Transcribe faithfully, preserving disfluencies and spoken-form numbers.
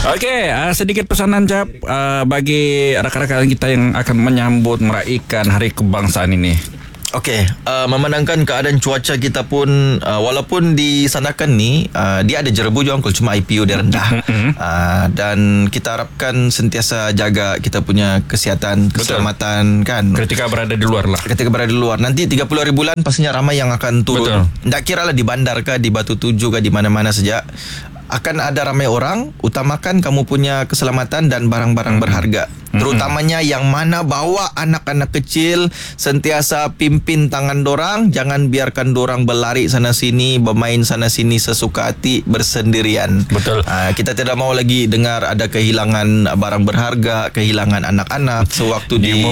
Okey, uh, sedikit pesanan Jap uh, bagi rakan-rakan kita yang akan menyambut meraihkan Hari Kebangsaan ini. Okey, uh, memandangkan keadaan cuaca kita pun uh, walaupun disanakan ni uh, dia ada jerebu je Uncle, cuma I P U dia rendah. uh, dan kita harapkan sentiasa jaga kita punya kesihatan, keselamatan. Betul. Kan. Ketika berada di luar lah. Ketika berada di luar. Nanti tiga puluh hari bulan pastinya ramai yang akan turun. Betul. Tak kira lah di bandar kah, di Batu Tujuh kah, di mana-mana saja. Akan ada ramai orang. Utamakan kamu punya keselamatan dan barang-barang hmm. berharga. Terutamanya yang mana bawa anak-anak kecil, sentiasa pimpin tangan dorang. Jangan biarkan dorang berlari sana sini, bermain sana sini sesuka hati bersendirian. Betul. uh, Kita tidak mau lagi dengar ada kehilangan barang berharga, kehilangan anak-anak sewaktu di, di